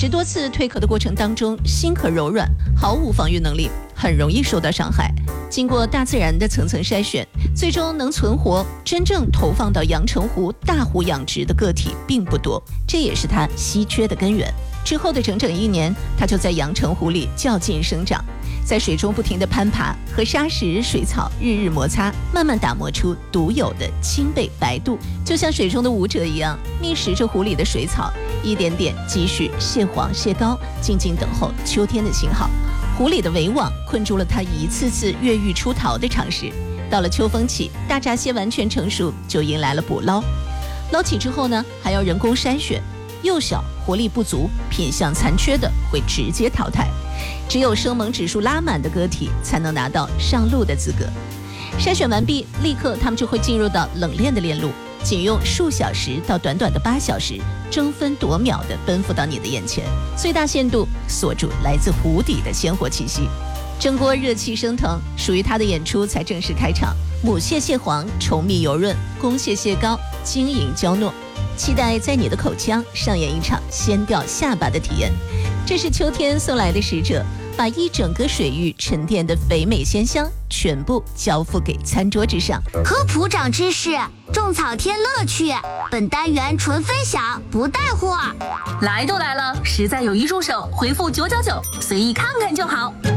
10多次蜕壳的过程当中，心壳柔软，毫无防御能力，很容易受到伤害。经过大自然的层层筛选，最终能存活、真正投放到阳澄湖大湖养殖的个体并不多，这也是它稀缺的根源。之后的整整1年，它就在阳澄湖里较劲生长，在水中不停地攀爬，和沙石、水草日摩擦，慢慢打磨出独有的青贝白度，就像水中的舞者一样，觅食着湖里的水草，一点点积蓄蟹黄、蟹膏，静静等候秋天的信号。湖里的围网困住了它一次次越狱出逃的尝试。到了秋风起，大闸蟹完全成熟，就迎来了捕捞。捞起之后呢，还要人工筛选，幼小、活力不足、品相残缺的会直接淘汰，只有生猛指数拉满的个体才能拿到上路的资格。筛选完毕，立刻它们就会进入到冷链的链路，仅用数小时到短短的8小时，争分夺秒地奔赴到你的眼前，最大限度锁住来自湖底的鲜活气息。蒸锅热气升腾，属于它的演出才正式开场。母蟹蟹黄稠密油润，公蟹蟹膏晶莹娇糯，期待在你的口腔上演一场掀掉下巴的体验。这是秋天送来的使者，把一整个水域沉淀的肥美鲜香全部交付给餐桌之上。 科普长知识，种草添乐趣。本单元纯分享，不带货。 来都来了，实在有一助手，回复999，随意看看就好。